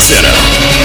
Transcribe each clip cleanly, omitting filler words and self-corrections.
Center.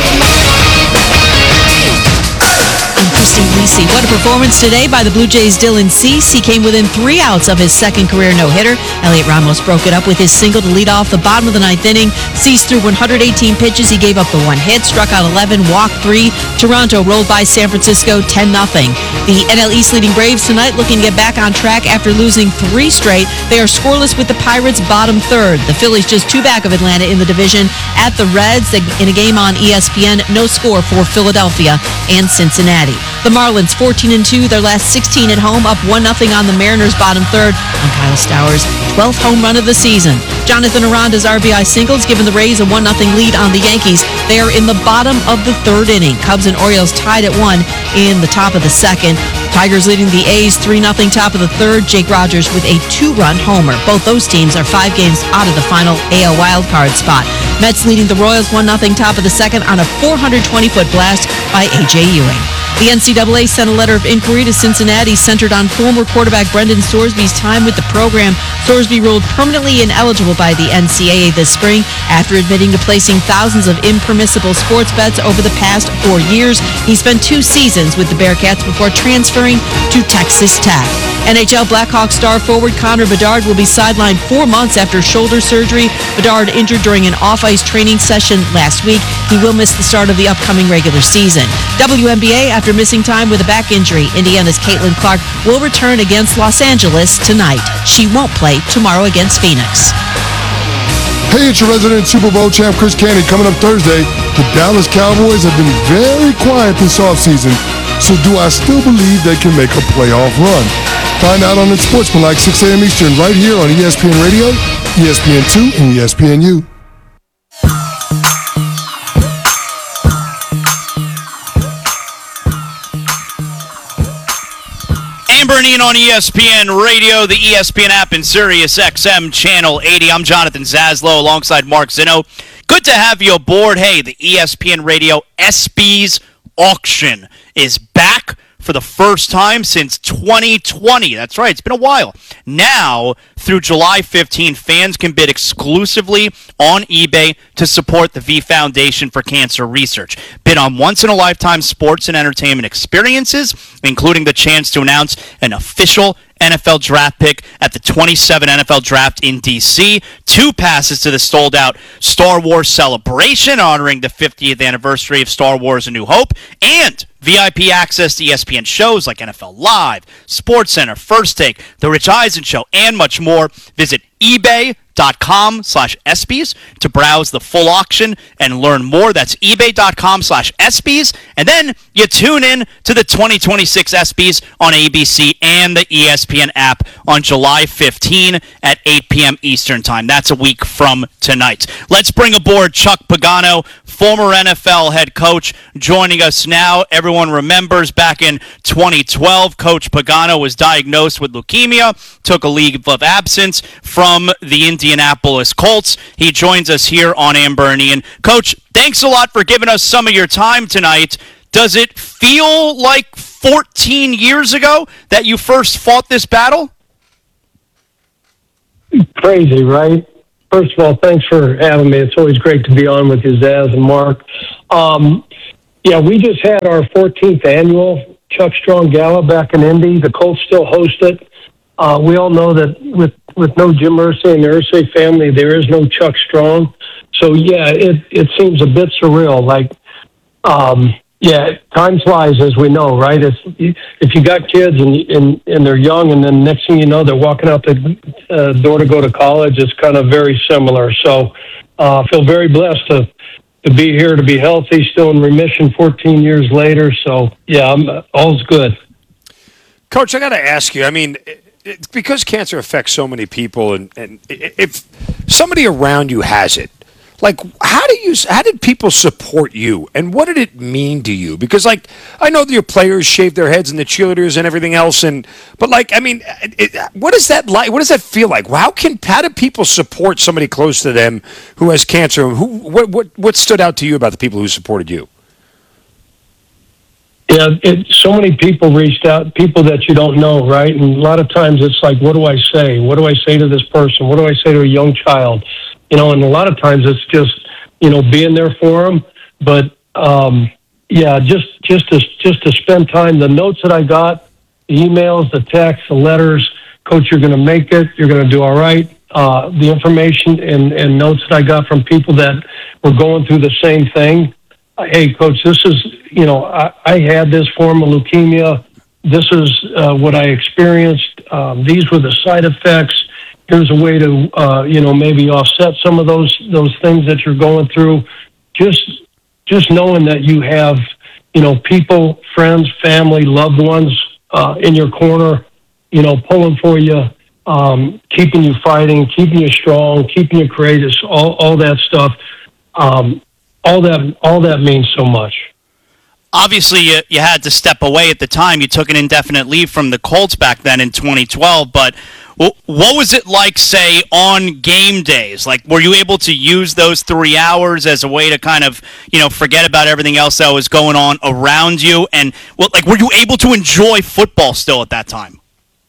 Christine Lisi. What a performance today by the Blue Jays' Dylan Cease. He came within 3 outs of his second career no-hitter. Elliot Ramos broke it up with his single to lead off the bottom of the ninth inning. Cease threw 118 pitches. He gave up the 1 hit, struck out 11, walked 3. Toronto rolled by San Francisco 10-0. The NL East leading Braves tonight looking to get back on track after losing 3 straight. They are scoreless with the Pirates bottom third. The Phillies just 2 back of Atlanta in the division at the Reds in a game on ESPN. No score for Philadelphia and Cincinnati. The Marlins 14-2, their last 16 at home, up 1-0 on the Mariners bottom third on Kyle Stowers' 12th home run of the season. Jonathan Aranda's RBI singles giving the Rays a 1-0 lead on the Yankees. They are in the bottom of the third inning. Cubs and Orioles tied at 1 in the top of the second. Tigers leading the A's 3-0 top of the third. Jake Rogers with a 2-run homer. Both those teams are 5 games out of the final AL wildcard spot. Mets leading the Royals 1-0 top of the second on a 420-foot blast by A.J. Ewing. The NCAA sent a letter of inquiry to Cincinnati centered on former quarterback Brendan Sorsby's time with the program. Sorsby ruled permanently ineligible by the NCAA this spring after admitting to placing thousands of impermissible sports bets over the past 4 years. He spent 2 seasons with the Bearcats before transferring to Texas Tech. NHL Blackhawks star forward Connor Bedard will be sidelined 4 months after shoulder surgery. Bedard injured during an off-ice training session last week. He will miss the start of the upcoming regular season. WNBA, after missing time with a back injury, Indiana's Caitlin Clark will return against Los Angeles tonight. She won't play tomorrow against Phoenix. Hey, it's your resident Super Bowl champ Chris Candy. Coming up Thursday, the Dallas Cowboys have been very quiet this offseason. So do I still believe they can make a playoff run? Find out on the Sportsmanlike 6 a.m. Eastern right here on ESPN Radio, ESPN2, and ESPNU. Amber and Ian on ESPN Radio, the ESPN app, and Sirius XM Channel 80. I'm Jonathan Zaslow alongside Mark Zinno. Good to have you aboard. Hey, the ESPN Radio ESPYs auction is back for the first time since 2020. That's right, it's been a while. Now, through July 15, fans can bid exclusively on eBay to support the V Foundation for Cancer Research. Bid on once-in-a-lifetime sports and entertainment experiences, including the chance to announce an official NFL draft pick at the 27 NFL Draft in D.C., 2 passes to the sold-out Star Wars Celebration honoring the 50th anniversary of Star Wars A New Hope, and VIP access to ESPN shows like NFL Live, SportsCenter, First Take, The Rich Eisen Show, and much more. Visit ebay.com/ESPYs to browse the full auction and learn more. That's ebay.com/ESPYs. And then you tune in to the 2026 ESPYs on ABC and the ESPN app on July 15 at 8 p.m. Eastern Time. That's a week from tonight. Let's bring aboard Chuck Pagano, former NFL head coach, joining us now. Everyone remembers back in 2012, Coach Pagano was diagnosed with leukemia, took a leave of absence from the Indianapolis Colts. He joins us here on Amber and Ian. Coach, thanks a lot for giving us some of your time tonight. Does it feel like 14 years ago that you first fought this battle? Crazy, right? First of all, thanks for having me. It's always great to be on with you, Zaz and Mark. We just had our 14th annual Chuck Strong Gala back in Indy. The Colts still host it. We all know that with no Jim Irsay and the Irsay family, there is no Chuck Strong. So, it seems a bit surreal. Time flies, as we know, right? If you got kids and they're young, and then next thing you know, they're walking out the door to go to college, it's kind of very similar. So I feel very blessed to be here, to be healthy, still in remission 14 years later. So, all's good. Coach, I got to ask you, I mean, because cancer affects so many people, and if somebody around you has it, how did people support you, and what did it mean to you? Because I know that your players shave their heads and the cheerleaders and everything else, what is that like? What does that feel like? How do people support somebody close to them who has cancer? What stood out to you about the people who supported you? Yeah, so many people reached out, people that you don't know, right? And a lot of times it's like, what do I say? What do I say to this person? What do I say to a young child? And a lot of times it's just being there for them. But just to spend time. The notes that I got, the emails, the texts, the letters, Coach, you're going to make it. You're going to do all right. The information and notes that I got from people that were going through the same thing. Hey, Coach, this is, I had this form of leukemia. This is what I experienced. These were the side effects. Here's a way to, maybe offset some of those things that you're going through. Just knowing that you have, people, friends, family, loved ones in your corner, pulling for you, keeping you fighting, keeping you strong, keeping you courageous, all that stuff. All that means so much. Obviously, you had to step away at the time. You took an indefinite leave from the Colts back then in 2012. But what was it like, say, on game days? Like, were you able to use those 3 hours as a way to kind of, forget about everything else that was going on around you? And were you able to enjoy football still at that time?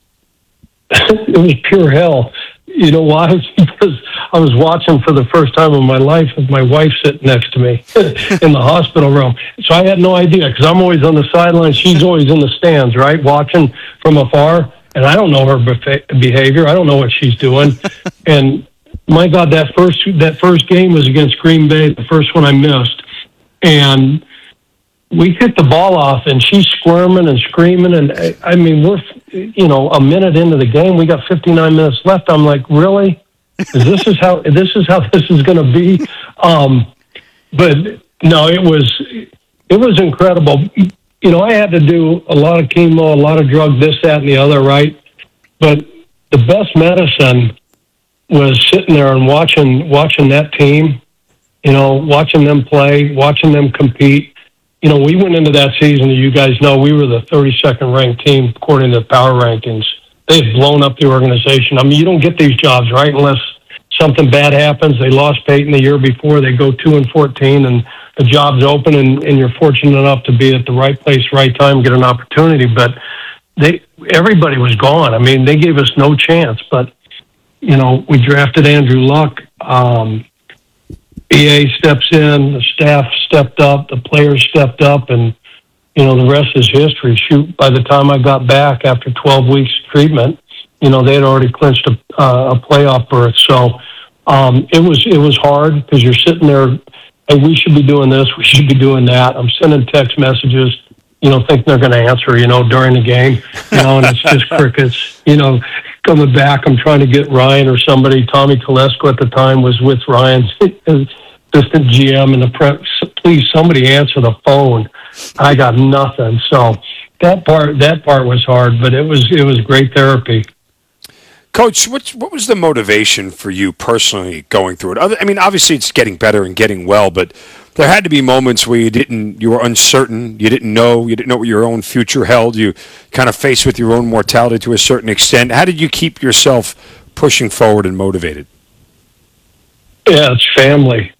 It was pure hell. You know why? Because I was watching for the first time in my life with my wife sitting next to me in the hospital room. So I had no idea, because I'm always on the sidelines. She's always in the stands, right, watching from afar. And I don't know her behavior. I don't know what she's doing. And my God, that first game was against Green Bay, the first one I missed. And we kicked the ball off, and she's squirming and screaming. And I mean, we're, a minute into the game. We got 59 minutes left. I'm like, really? This is how this is going to be. But no, it was incredible. I had to do a lot of chemo, a lot of drugs, this, that, and the other, right? But the best medicine was sitting there and watching that team, watching them play, watching them compete. We went into that season, you guys know, we were the 32nd ranked team according to the power rankings. They had blown up the organization. I mean, you don't get these jobs, right, unless something bad happens. They lost Peyton the year before. They go 2-14, and the job's open, and you're fortunate enough to be at the right place, right time, get an opportunity. But everybody was gone. I mean, they gave us no chance. But, we drafted Andrew Luck. BA steps in, the staff stepped up, the players stepped up, and, the rest is history. Shoot, by the time I got back after 12 weeks treatment, they had already clinched a playoff berth. So it was hard, because you're sitting there, hey, we should be doing this, we should be doing that. I'm sending text messages, thinking they're going to answer, during the game, and it's just crickets, coming back. I'm trying to get Ryan or somebody. Tommy Telesco at the time was with Ryan's assistant GM in the prep. Please, somebody answer the phone. I got nothing. So that part was hard, but it was great therapy. Coach, what was the motivation for you personally going through it? I mean, obviously it's getting better and getting well, but there had to be moments where you were uncertain, you didn't know what your own future held, you kind of faced with your own mortality to a certain extent. How did you keep yourself pushing forward and motivated? Yeah, it's family.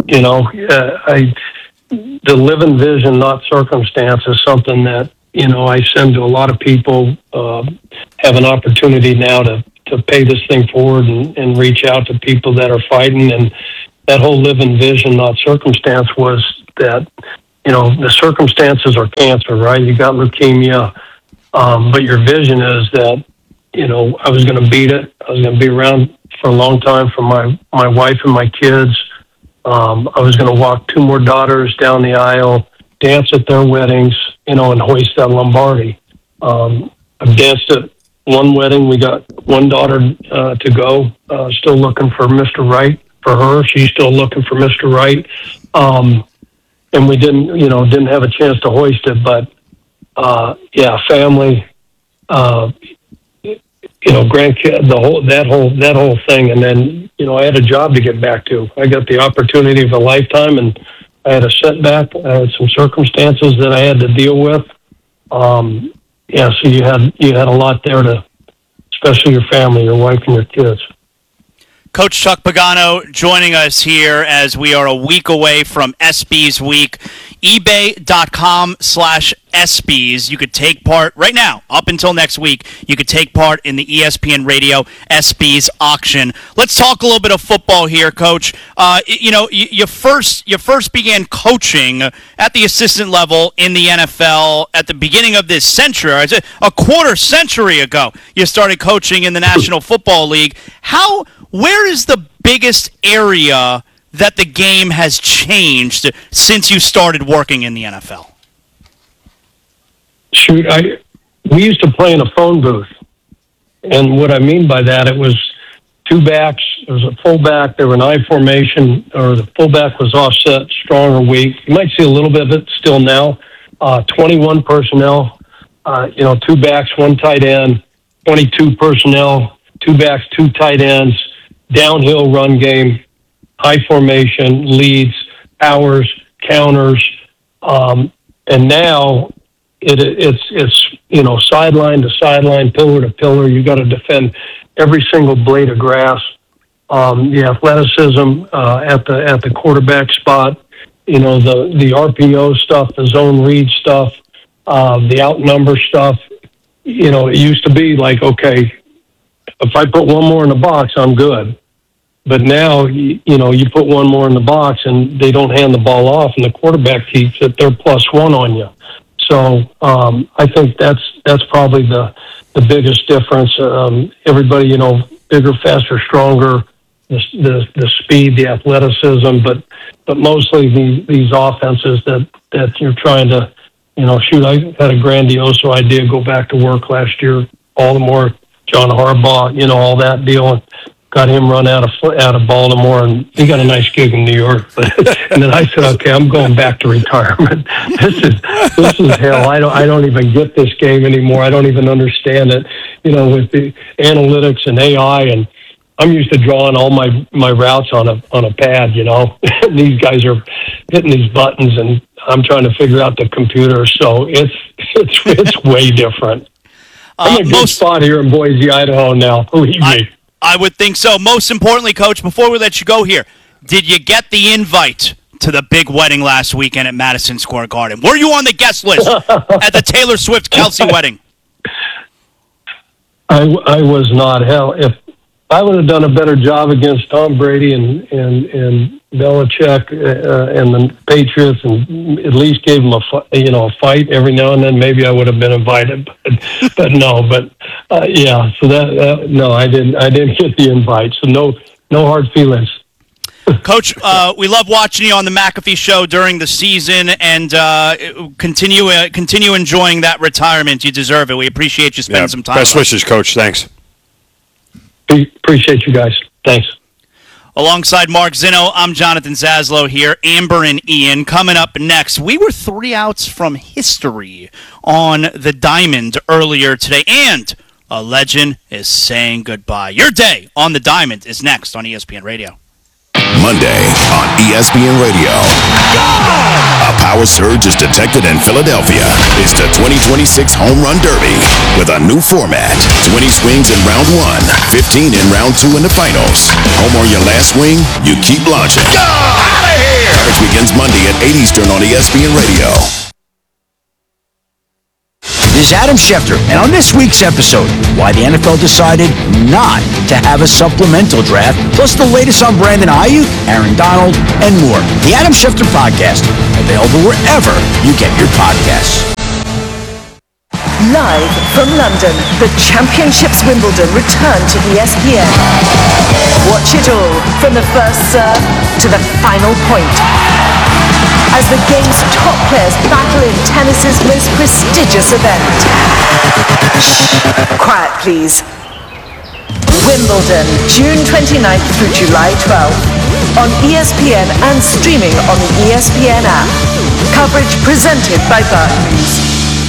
The living vision, not circumstance, is something that, I send to a lot of people, have an opportunity now to pay this thing forward and reach out to people that are fighting. And that whole living vision, not circumstance, was that, the circumstances are cancer, right? You got leukemia, but your vision is that, I was going to beat it. I was going to be around for a long time for my wife and my kids. I was going to walk 2 more daughters down the aisle, dance at their weddings, and hoist that Lombardi. I've danced at one wedding. We got one daughter to go, still looking for Mr. Right for her. She's still looking for Mr. Right. And we didn't have a chance to hoist it, but family, grandkid, that whole thing. And then, I had a job to get back to. I got the opportunity of a lifetime, and I had a setback. I had some circumstances that I had to deal with. So you had a lot there especially your family, your wife and your kids. Coach Chuck Pagano joining us here as we are a week away from ESPYs week. ebay.com/ESPYs. You could take part right now, up until next week. You could take part in the ESPN Radio ESPYs auction. Let's talk a little bit of football here, Coach. You first began coaching at the assistant level in the NFL at the beginning of this century. A quarter century ago, you started coaching in the National Football League. Where is the biggest area that the game has changed since you started working in the NFL? Shoot, we used to play in a phone booth. And what I mean by that, it was two backs. There was a fullback. There were an I formation, or the fullback was offset, strong or weak. You might see a little bit of it still now. 21 personnel, two backs, one tight end, 22 personnel, two backs, two tight ends, downhill run game, high formation, leads, powers, counters, and now it's sideline to sideline, pillar to pillar. You got to defend every single blade of grass. The athleticism at the quarterback spot, the RPO stuff, the zone read stuff, the outnumber stuff. It used to be like, okay, if I put one more in the box, I'm good. But now, you put one more in the box and they don't hand the ball off, and the quarterback keeps it, they're +1 on you. So I think that's probably the biggest difference. Everybody, bigger, faster, stronger, the speed, the athleticism, but mostly these offenses that you're trying to, shoot. I had a grandiose idea, go back to work last year, Baltimore, John Harbaugh, all that deal, and got him run out of Baltimore, and he got a nice gig in New York. And then I said, okay, I'm going back to retirement. This is hell. I don't even get this game anymore. I don't even understand it. With the analytics and AI, and I'm used to drawing all my routes on a pad. These guys are hitting these buttons, and I'm trying to figure out the computer. So it's way different. I'm in a good spot here in Boise, Idaho now. Believe me. I would think so. Most importantly, Coach, before we let you go here, did you get the invite to the big wedding last weekend at Madison Square Garden? Were you on the guest list at the Taylor Swift-Kelsey wedding? I was not. Hell, if I would have done a better job against Tom Brady and Belichick and the Patriots, and at least gave them a fight every now and then, maybe I would have been invited. But no. Yeah. So no, I didn't get the invite. So no hard feelings. Coach, we love watching you on the McAfee Show during the season, and continue enjoying that retirement. You deserve it. We appreciate you spending some time. Best wishes, Coach. Thanks. Appreciate you guys. Thanks. Alongside Mark Zinno, I'm Jonathan Zaslow here. Amber and Ian coming up next. We were 3 outs from history on the diamond earlier today, and a legend is saying goodbye. Your day on the diamond is next on ESPN Radio. Monday on ESPN Radio. A power surge is detected in Philadelphia. It's the 2026 Home Run Derby with a new format. 20 swings in round 1, 15 in round 2 in the finals. Home on your last swing, you keep launching. Out of here! Coverage begins Monday at 8 Eastern on ESPN Radio. This is Adam Schefter, and on this week's episode, why the NFL decided not to have a supplemental draft, plus the latest on Brandon Ayuk, Aaron Donald, and more. The Adam Schefter Podcast, available wherever you get your podcasts. Live from London, the Championships Wimbledon return to ESPN. Watch it all, from the first serve to the final point, as the game's top players battle in tennis's most prestigious event. Quiet, please. Wimbledon, June 29th through July 12th, on ESPN and streaming on the ESPN app. Coverage presented by Barclays.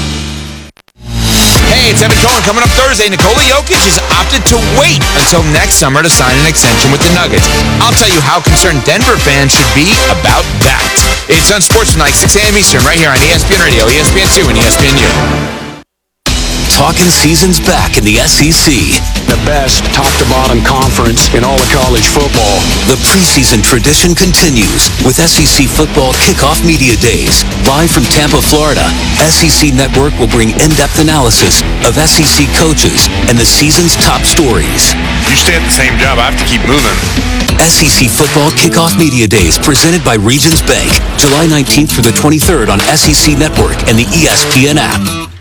Hey, it's Evan Cohen. Coming up Thursday, Nikola Jokic has opted to wait until next summer to sign an extension with the Nuggets. I'll tell you how concerned Denver fans should be about that. It's on Sports Tonight, 6 a.m. Eastern, right here on ESPN Radio, ESPN2, and ESPNU. Talking season's back in the SEC. The best top-to-bottom conference in all of college football. The preseason tradition continues with SEC Football Kickoff Media Days. Live from Tampa, Florida, SEC Network will bring in-depth analysis of SEC coaches and the season's top stories. You stay at the same job, I have to keep moving. SEC Football Kickoff Media Days presented by Regions Bank, July 19th through the 23rd on SEC Network and the ESPN app.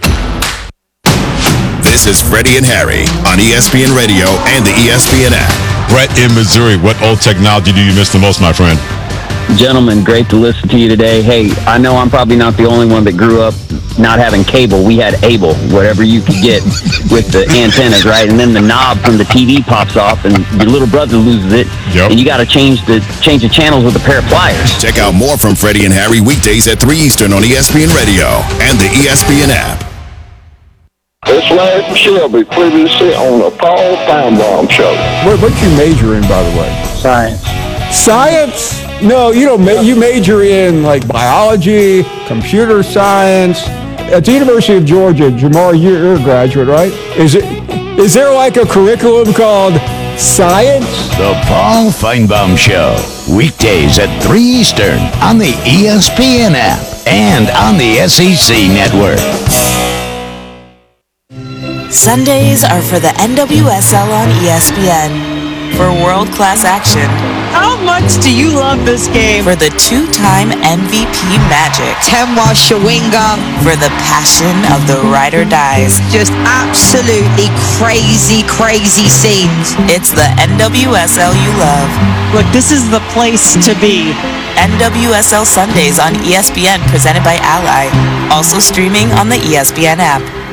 This is Freddie and Harry on ESPN Radio and the ESPN app. Brett in Missouri, what old technology do you miss the most, my friend? Gentlemen, great to listen to you today. Hey, I know I'm probably not the only one that grew up not having cable. We had Able, whatever you could get with the antennas, right? And then the knob from the TV pops off, and your little brother loses it, and you got to change the channels with a pair of pliers. Check out more from Freddie and Harry weekdays at 3 Eastern on ESPN Radio and the ESPN app. It's Larry Shelby, previously on the Paul Feinbaum Show. What's your major in, by the way? Science. Science? No, you don't. You major in like biology, computer science. At the University of Georgia, Jamar, you're a graduate, right? Is there like a curriculum called science? The Paul Feinbaum Show, weekdays at 3 Eastern on the ESPN app and on the SEC Network. Sundays are for the NWSL on ESPN. For world-class action. How much do you love this game? For the two-time MVP magic. Temwa Shawinga. For the passion of the ride or dies. Just absolutely crazy, crazy scenes. It's the NWSL you love. Look, this is the place to be. NWSL Sundays on ESPN presented by Ally. Also streaming on the ESPN app.